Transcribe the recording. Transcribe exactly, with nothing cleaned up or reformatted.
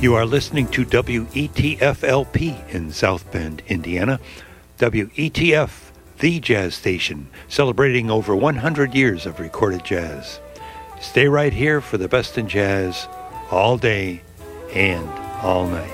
You are listening to W E T F L P in South Bend, Indiana. W E T F, the jazz station, celebrating over one hundred years of recorded jazz. Stay right here for the best in jazz all day and all night.